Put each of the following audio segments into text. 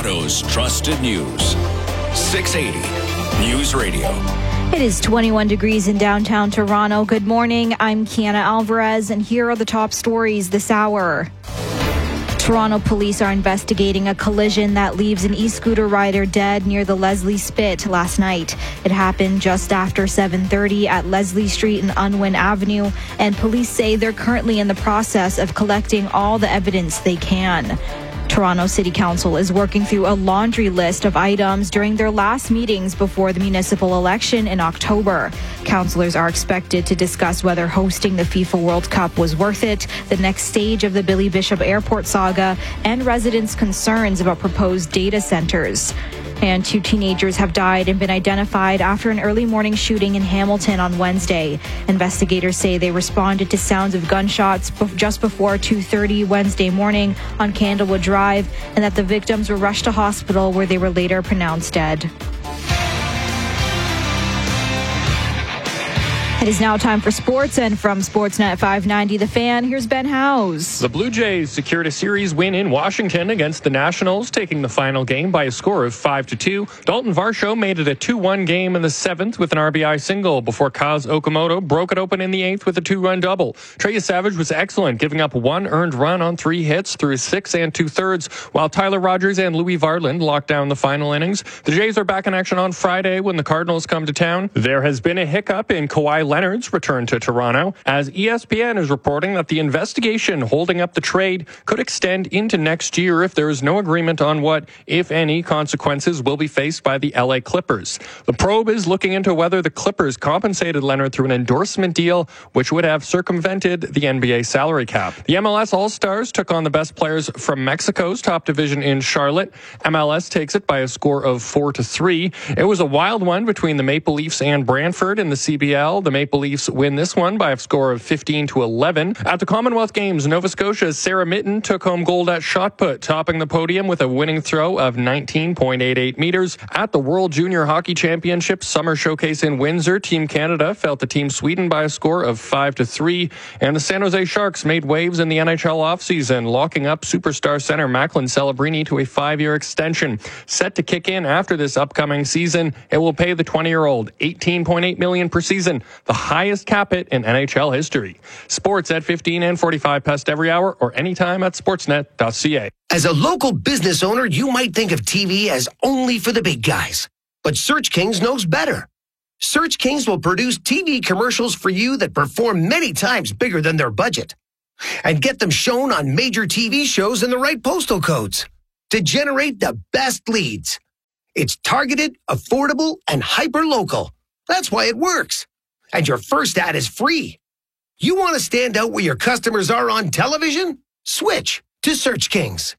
Toronto's trusted news. 680 News Radio. It is 21 degrees in downtown Toronto. Good morning. I'm Kiana Alvarez, and here are the top stories this hour. Toronto police are investigating a collision that leaves an e-scooter rider dead near the Leslie Spit last night. It happened just after 7:30 at Leslie Street and Unwin Avenue, and police say they're currently in the process of collecting all the evidence they can. Toronto City Council is working through a laundry list of items during their last meetings before the municipal election in October. Councillors are expected to discuss whether hosting the FIFA World Cup was worth it, the next stage of the Billy Bishop Airport saga, and residents' concerns about proposed data centres. And 2 teenagers have died and been identified after an early morning shooting in Hamilton on Wednesday. Investigators say they responded to sounds of gunshots just before 2:30 Wednesday morning on Candlewood Drive, and that the victims were rushed to hospital where they were later pronounced dead. It is now time for sports, and from Sportsnet 590 The Fan, here's Ben Howes. The Blue Jays secured a series win in Washington against the Nationals, taking the final game by a score of 5-2. Dalton Varsho made it a 2-1 game in the 7th with an RBI single before Kaz Okamoto broke it open in the 8th with a 2-run double. Trey Savage was excellent, giving up 1 earned run on 3 hits through 6 2/3, while Tyler Rogers and Louis Varland locked down the final innings. The Jays are back in action on Friday when the Cardinals come to town. There has been a hiccup in Kawhi Leonard's return to Toronto, as ESPN is reporting that the investigation holding up the trade could extend into next year if there is no agreement on what, if any, consequences will be faced by the LA Clippers. The probe is looking into whether the Clippers compensated Leonard through an endorsement deal, which would have circumvented the NBA salary cap. The MLS All-Stars took on the best players from Mexico's top division in Charlotte. MLS takes it by a score of 4-3. It was a wild one between the Maple Leafs and Brantford in the CBL. The Maple Leafs win this one by a score of 15-11. At the Commonwealth Games, Nova Scotia's Sarah Mitten took home gold at shot put, topping the podium with a winning throw of 19.88 meters. At the World Junior Hockey Championship Summer Showcase in Windsor, Team Canada fell to Team Sweden by a score of 5-3. And the San Jose Sharks made waves in the NHL offseason, locking up superstar center Macklin Celebrini to a 5-year extension. Set to kick in after this upcoming season, it will pay the 20-year-old $18.8 million per season, the highest cap hit in NHL history. Sports at 15 and 45 past every hour or anytime at sportsnet.ca. As a local business owner, you might think of TV as only for the big guys. But Search Kings knows better. Search Kings will produce TV commercials for you that perform many times bigger than their budget. And get them shown on major TV shows in the right postal codes to generate the best leads. It's targeted, affordable, and hyper-local. That's why it works. And your first ad is free. You want to stand out where your customers are on television? Switch to Search Kings.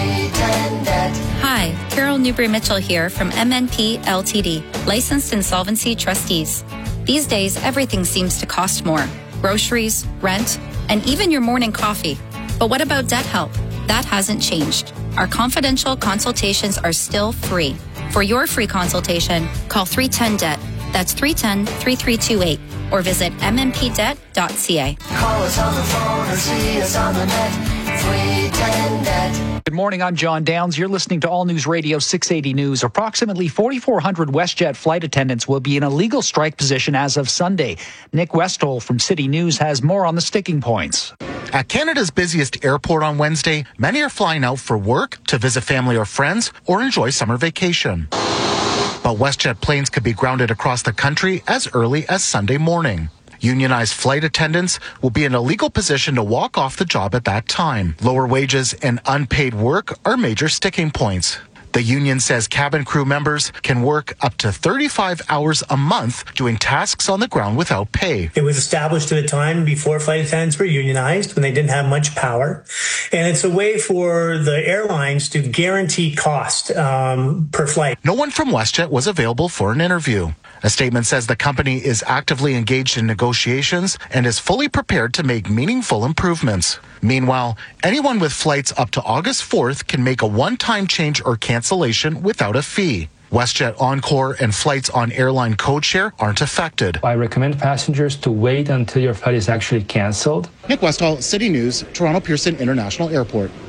Hi, Carol Newbury-Mitchell here from MNP Ltd, licensed insolvency trustees. These days, everything seems to cost more. Groceries, rent, and even your morning coffee. But what about debt help? That hasn't changed. Our confidential consultations are still free. For your free consultation, call 310-DEBT. That's 310-3328 or visit mmpdebt.ca. Call us on the phone or see us on the net. 310-DEBT. Good morning, I'm John Downs. You're listening to All News Radio 680 News. Approximately 4,400 WestJet flight attendants will be in a legal strike position as of Sunday. Nick Westall from City News has more on the sticking points. At Canada's busiest airport on Wednesday, many are flying out for work, to visit family or friends, or enjoy summer vacation. But WestJet planes could be grounded across the country as early as Sunday morning. Unionized flight attendants will be in a legal position to walk off the job at that time. Lower wages and unpaid work are major sticking points. The union says cabin crew members can work up to 35 hours a month doing tasks on the ground without pay. It was established at a time before flight attendants were unionized, when they didn't have much power. And it's a way for the airlines to guarantee cost per flight. No one from WestJet was available for an interview. A statement says the company is actively engaged in negotiations and is fully prepared to make meaningful improvements. Meanwhile, anyone with flights up to August 4th can make a one-time change or cancellation without a fee. WestJet Encore and flights on airline codeshare aren't affected. I recommend passengers to wait until your flight is actually canceled. Nick Westall, City News, Toronto Pearson International Airport.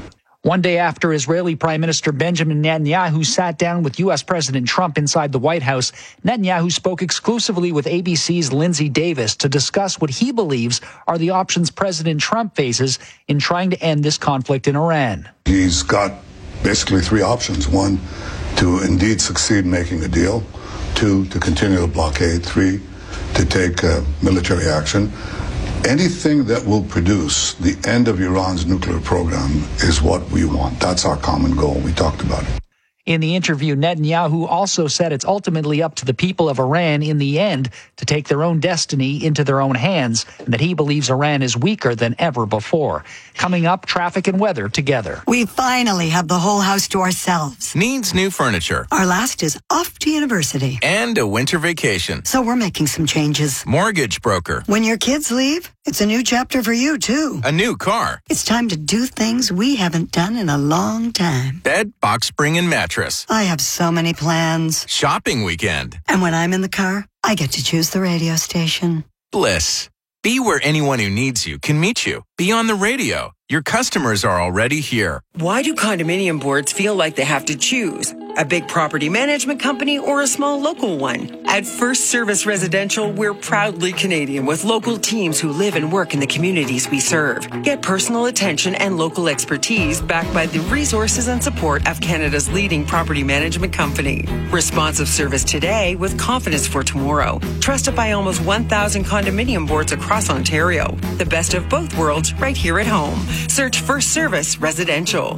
One day after Israeli Prime Minister Benjamin Netanyahu sat down with U.S. President Trump inside the White House, Netanyahu spoke exclusively with ABC's Lindsay Davis to discuss what he believes are the options President Trump faces in trying to end this conflict in Iran. He's got basically three options. One, to indeed succeed in making a deal. Two, to continue the blockade. Three, to take military action. Anything that will produce the end of Iran's nuclear program is what we want. That's our common goal. We talked about it. In the interview, Netanyahu also said it's ultimately up to the people of Iran in the end to take their own destiny into their own hands, and that he believes Iran is weaker than ever before. Coming up, traffic and weather together. We finally have the whole house to ourselves. Needs new furniture. Our last is off to university. And a winter vacation. So we're making some changes. Mortgage broker. When your kids leave, it's a new chapter for you, too. A new car. It's time to do things we haven't done in a long time. Bed, box spring, and mattress. I have so many plans. Shopping weekend. And when I'm in the car, I get to choose the radio station. Bliss. Be where anyone who needs you can meet you. Be on the radio. Your customers are already here. Why do condominium boards feel like they have to choose? A big property management company or a small local one? At First Service Residential, we're proudly Canadian with local teams who live and work in the communities we serve. Get personal attention and local expertise backed by the resources and support of Canada's leading property management company. Responsive service today with confidence for tomorrow. Trusted by almost 1,000 condominium boards across Ontario. The best of both worlds right here at home. Search First Service Residential.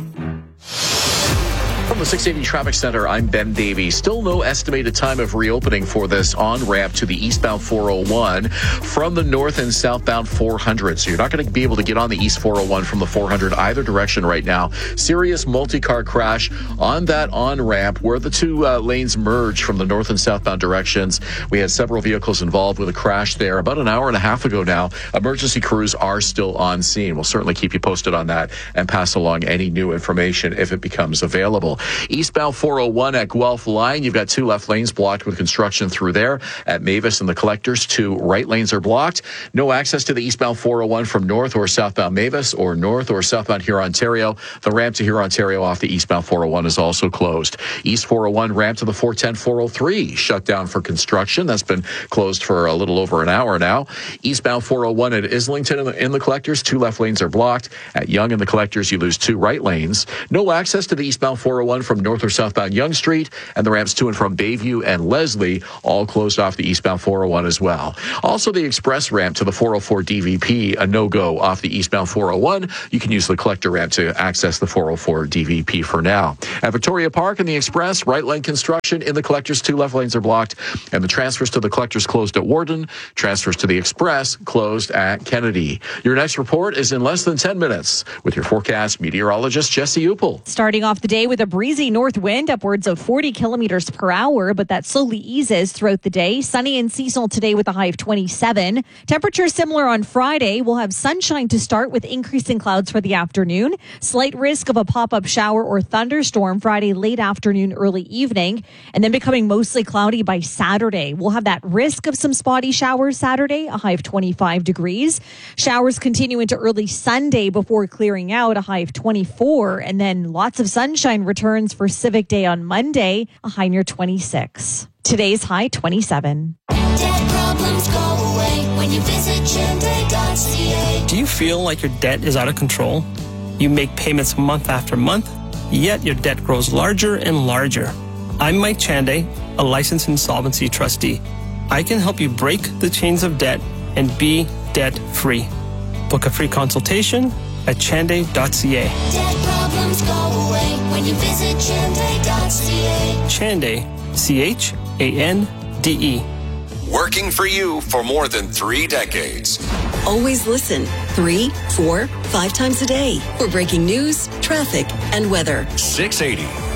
From the 680 Traffic Center, I'm Ben Davey. Still no estimated time of reopening for this on-ramp to the eastbound 401 from the north and southbound 400. So you're not going to be able to get on the east 401 from the 400 either direction right now. Serious multi-car crash on that on-ramp where the two lanes merge from the north and southbound directions. We had several vehicles involved with a crash there about an hour and a half ago now. Emergency crews are still on scene. We'll certainly keep you posted on that and pass along any new information if it becomes available. Eastbound 401 at Guelph Line, you've got two left lanes blocked with construction through there. At Mavis and the Collectors, two right lanes are blocked. No access to the eastbound 401 from north or southbound Mavis or north or southbound Huron-Ontario. The ramp to Huron-Ontario off the eastbound 401 is also closed. East 401 ramp to the 410-403 shut down for construction. That's been closed for a little over an hour now. Eastbound 401 at Islington in the Collectors, two left lanes are blocked. At Yonge and the Collectors, you lose two right lanes. No access to the eastbound 401 from north or southbound Yonge Street, and the ramps to and from Bayview and Leslie all closed off the eastbound 401 as well. Also, the express ramp to the 404 DVP, a no-go off the eastbound 401. You can use the collector ramp to access the 404 DVP for now. At Victoria Park and the express, right lane construction in the collectors, two left lanes are blocked, and the transfers to the collectors closed at Warden, transfers to the express closed at Kennedy. Your next report is in less than 10 minutes with your forecast meteorologist Jesse Upel. Starting off the day with a breezy north wind, upwards of 40 kilometers per hour, but that slowly eases throughout the day. Sunny and seasonal today with a high of 27. Temperature similar on Friday. We'll have sunshine to start with increasing clouds for the afternoon. Slight risk of a pop-up shower or thunderstorm Friday late afternoon, early evening, and then becoming mostly cloudy by Saturday. We'll have that risk of some spotty showers Saturday, a high of 25 degrees. Showers continue into early Sunday before clearing out, a high of 24, and then lots of sunshine returns for Civic Day on Monday, a high near 26. Today's high 27. Debt problems go away when you visit Chande.ca. Do you feel like your debt is out of control? You make payments month after month, yet your debt grows larger and larger. I'm Mike Chande, a licensed insolvency trustee. I can help you break the chains of debt and be debt-free. Book a free consultation at Chande.ca. Debt problems go away when you visit Chande.ca. Chande, C-H-A-N-D-E. Working for you for more than 3 decades. Always listen 3, 4, 5 times a day for breaking news, traffic, and weather. 680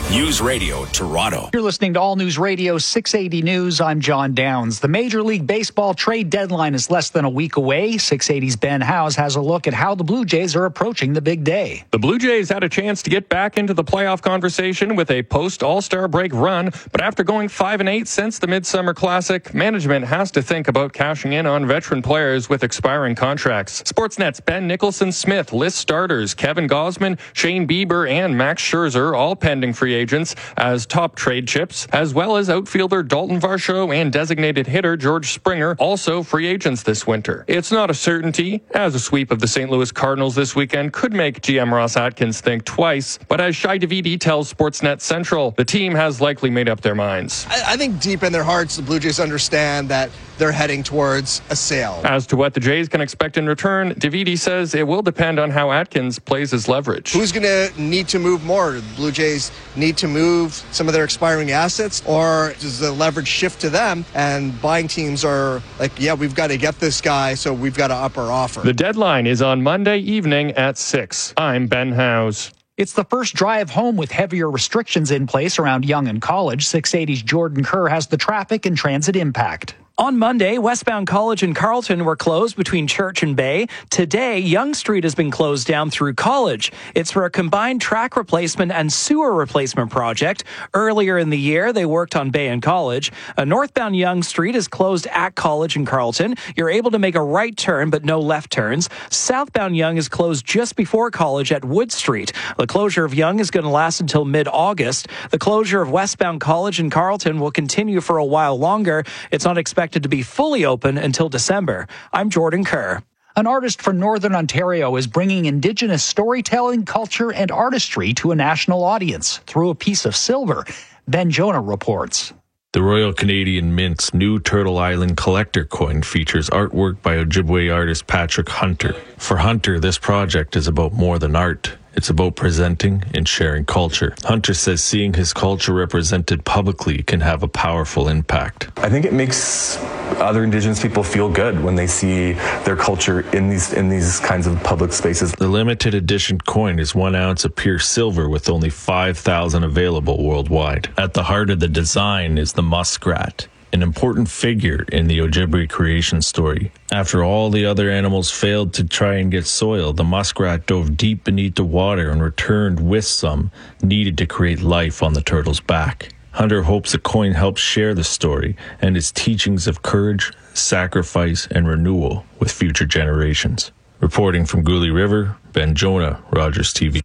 News Radio Toronto. You're listening to All News Radio 680 News. I'm John Downs. The Major League Baseball trade deadline is less than a week away. 680's Ben Howes has a look at how the Blue Jays are approaching the big day. The Blue Jays had a chance to get back into the playoff conversation with a post-All-Star break run, but after going 5-8 since the Midsummer Classic, management has to think about cashing in on veteran players with expiring contracts. Sportsnet's Ben Nicholson-Smith lists starters Kevin Gausman, Shane Bieber, and Max Scherzer, all pending free agents as top trade chips, as well as outfielder Dalton Varsho and designated hitter George Springer, also free agents this winter. It's not a certainty, as a sweep of the St. Louis Cardinals this weekend could make GM Ross Atkins think twice, but as Shai Davidi tells Sportsnet Central, the team has likely made up their minds. I think deep in their hearts, the Blue Jays understand that they're heading towards a sale. As to what the Jays can expect in return, Davidi says it will depend on how Atkins plays his leverage. Who's going to need to move more? The Blue Jays need to move some of their expiring assets, or does the leverage shift to them and buying teams are like, yeah, we've got to get this guy, so we've got to up our offer. The deadline is on Monday evening at 6. I'm Ben Howes. It's the first drive home with heavier restrictions in place around Yonge and College. 680's Jordan Kerr has the traffic and transit impact. On Monday, westbound College and Carleton were closed between Church and Bay. Today, Yonge Street has been closed down through College. It's for a combined track replacement and sewer replacement project. Earlier in the year, they worked on Bay and College. A northbound Yonge Street is closed at College and Carleton. You're able to make a right turn, but no left turns. Southbound Yonge is closed just before College at Wood Street. The closure of Yonge is going to last until mid-August. The closure of westbound College and Carleton will continue for a while longer. It's not expected to be fully open until December. I'm Jordan Kerr. An artist from Northern Ontario is bringing Indigenous storytelling, culture, and artistry to a national audience through a piece of silver. Ben Jonah reports. The Royal Canadian Mint's new Turtle Island collector coin features artwork by Ojibwe artist Patrick Hunter. For Hunter, this project is about more than art. It's about presenting and sharing culture. Hunter says seeing his culture represented publicly can have a powerful impact. I think it makes other Indigenous people feel good when they see their culture in these kinds of public spaces. The limited edition coin is 1 ounce of pure silver with only 5,000 available worldwide. At the heart of the design is the muskrat, an important figure in the Ojibwe creation story. After all the other animals failed to try and get soil, the muskrat dove deep beneath the water and returned with some needed to create life on the turtle's back. Hunter hopes the coin helps share the story and its teachings of courage, sacrifice, and renewal with future generations. Reporting from Gooley River, Ben Jonah, Rogers TV.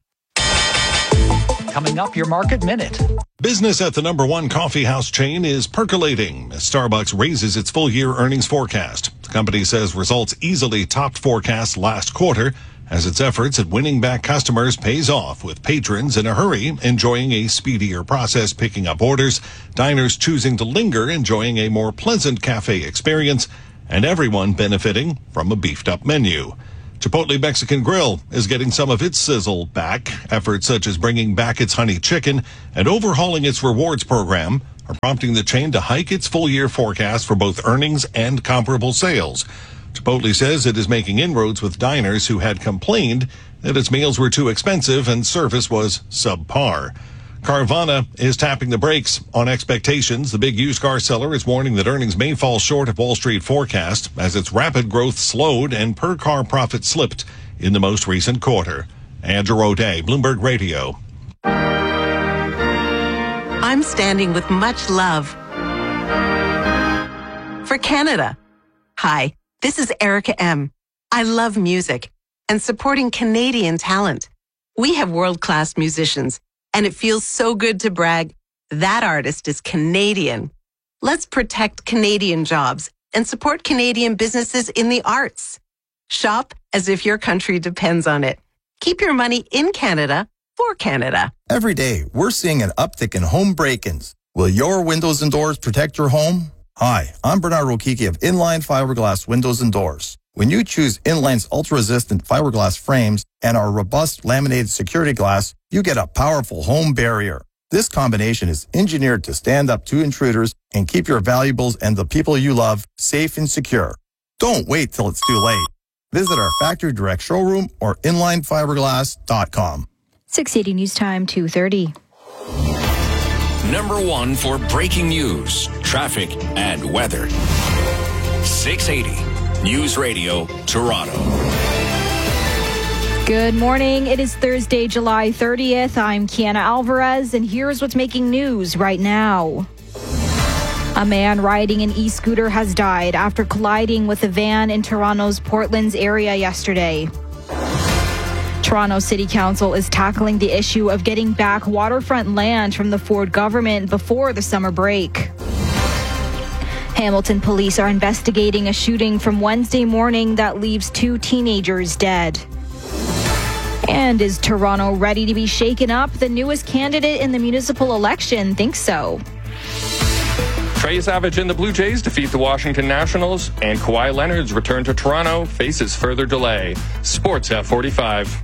Coming up, your Market Minute. Business at the #1 coffee house chain is percolating as Starbucks raises its full-year earnings forecast. The company says results easily topped forecasts last quarter as its efforts at winning back customers pays off, with patrons in a hurry enjoying a speedier process picking up orders, diners choosing to linger enjoying a more pleasant cafe experience, and everyone benefiting from a beefed-up menu. Chipotle Mexican Grill is getting some of its sizzle back. Efforts such as bringing back its honey chicken and overhauling its rewards program are prompting the chain to hike its full-year forecast for both earnings and comparable sales. Chipotle says it is making inroads with diners who had complained that its meals were too expensive and service was subpar. Carvana is tapping the brakes on expectations. The big used car seller is warning that earnings may fall short of Wall Street forecast as its rapid growth slowed and per-car profit slipped in the most recent quarter. Andrew O'Day, Bloomberg Radio. I'm standing with much love for Canada. Hi, this is Erica M. I love music and supporting Canadian talent. We have world-class musicians, and it feels so good to brag, that artist is Canadian. Let's protect Canadian jobs and support Canadian businesses in the arts. Shop as if your country depends on it. Keep your money in Canada for Canada. Every day, we're seeing an uptick in home break-ins. Will your windows and doors protect your home? Hi, I'm Bernard Rokiki of Inline Fiberglass Windows and Doors. When you choose Inline's ultra-resistant fiberglass frames and our robust laminated security glass, you get a powerful home barrier. This combination is engineered to stand up to intruders and keep your valuables and the people you love safe and secure. Don't wait till it's too late. Visit our factory direct showroom or inlinefiberglass.com. 680 News Time, 2:30. #1 for breaking news, traffic, and weather. 680 News Radio, Toronto. Good morning. It is Thursday, July 30th. I'm Kiana Alvarez, and here's what's making news right now. A man riding an e-scooter has died after colliding with a van in Toronto's Portlands area yesterday. Toronto City Council is tackling the issue of getting back waterfront land from the Ford government before the summer break. Hamilton police are investigating a shooting from Wednesday morning that leaves 2 teenagers dead. And is Toronto ready to be shaken up? The newest candidate in the municipal election thinks so. Trey Savage and the Blue Jays defeat the Washington Nationals, and Kawhi Leonard's return to Toronto faces further delay. Sports at 45.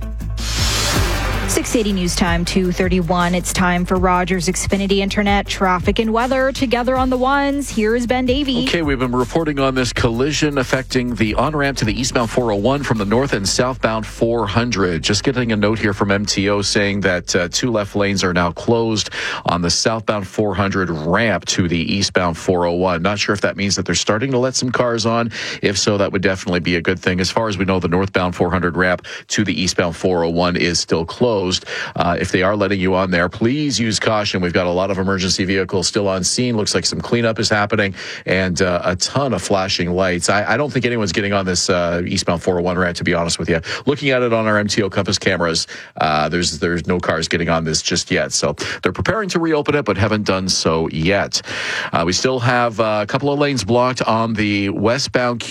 680 News Time, 2:31. It's time for Rogers Xfinity Internet traffic and weather together on the ones. Here's Ben Davey. Okay, we've been reporting on this collision affecting the on-ramp to the eastbound 401 from the north and southbound 400. Just getting a note here from MTO saying that 2 left lanes are now closed on the southbound 400 ramp to the eastbound 401. Not sure if that means that they're starting to let some cars on. If so, that would definitely be a good thing. As far as we know, the northbound 400 ramp to the eastbound 401 is still closed. If they are letting you on there, please use caution. We've got a lot of emergency vehicles still on scene. Looks like some cleanup is happening and a ton of flashing lights. I don't think anyone's getting on this eastbound 401 ramp, to be honest with you. Looking at it on our MTO Compass cameras, there's no cars getting on this just yet. So they're preparing to reopen it, but haven't done so yet. We still have a couple of lanes blocked on the westbound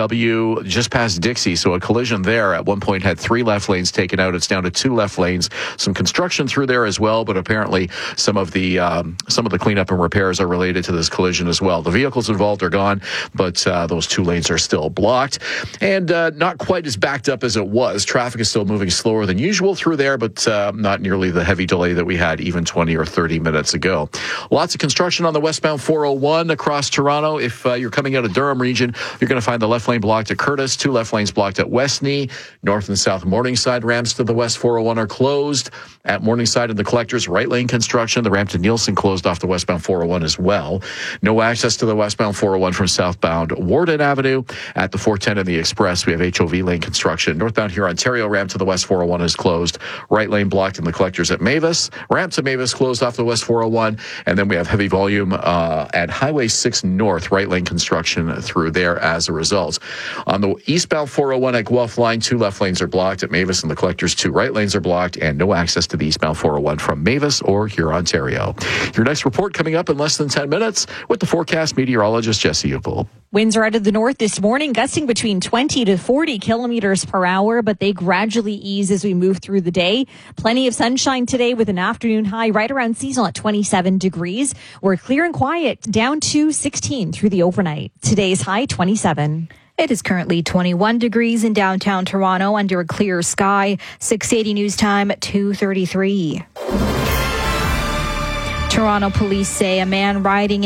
QEW just past Dixie. So a collision there at one point had 3 left lanes taken out. It's down to 2 left lanes. Some construction through there as well, but apparently some of the cleanup and repairs are related to this collision as well. The vehicles involved are gone, but those 2 lanes are still blocked and not quite as backed up as it was. Traffic is still moving slower than usual through there, but not nearly the heavy delay that we had even 20 or 30 minutes ago. Lots of construction on the westbound 401 across Toronto. If you're coming out of Durham region, you're going to find the left lane blocked at Curtis, 2 left lanes blocked at Westney. North and South Morningside ramps to the West 401 are closed. At Morningside and the Collectors, right lane construction. The ramp to Nielsen closed off the westbound 401 as well. No access to the westbound 401 from southbound Warden Avenue. At the 410 and the Express, we have HOV lane construction. Northbound here, Ontario ramp to the West 401 is closed. Right lane blocked in the Collectors at Mavis. Ramp to Mavis closed off the West 401. And then we have heavy volume at Highway 6 North, right lane construction through there as a result. On the eastbound 401 at Guelph line, 2 left lanes are blocked at Mavis and the Collectors. 2 right lanes are blocked and no access to the eastbound 401 from Mavis or Huron, Ontario. Your next report coming up in less than 10 minutes with the forecast meteorologist Jesse Upel. Winds are out of the north this morning, gusting between 20 to 40 kilometers per hour, but they gradually ease as we move through the day. Plenty of sunshine today with an afternoon high right around seasonal at 27 degrees. We're clear and quiet down to 16 through the overnight. Today's high 27. It is currently 21 degrees in downtown Toronto under a clear sky. 680 News Time, 2:33. Toronto police say a man riding